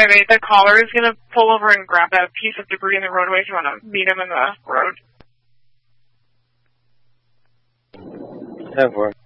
5-8, the caller is going to pull over and grab that piece of debris in the roadway if you want to meet him in the road. 10-4.